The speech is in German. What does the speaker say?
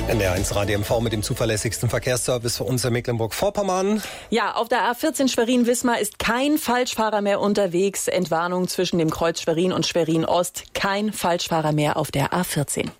NDR1 Radio MV mit dem zuverlässigsten Verkehrsservice für uns in Mecklenburg-Vorpommern. Ja, auf der A14 Schwerin-Wismar ist kein Falschfahrer mehr unterwegs. Entwarnung zwischen dem Kreuz Schwerin und Schwerin-Ost. Kein Falschfahrer mehr auf der A14.